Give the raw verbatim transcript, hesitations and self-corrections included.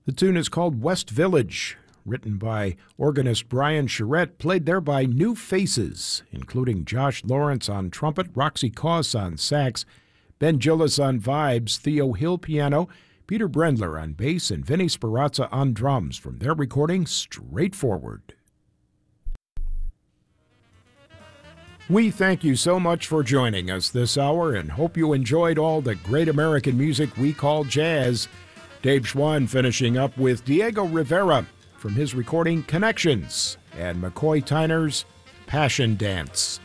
The tune is called West Village, written by organist Brian Charette, played there by New Faces, including Josh Lawrence on trumpet, Roxy Coss on sax, Ben Gillis on vibes, Theo Hill piano, Peter Brendler on bass, and Vinny Sperazza on drums from their recording, Straightforward. We thank you so much for joining us this hour and hope you enjoyed all the great American music we call jazz. Dave Schwann finishing up with Diego Rivera from his recording Connections and McCoy Tyner's Passion Dance.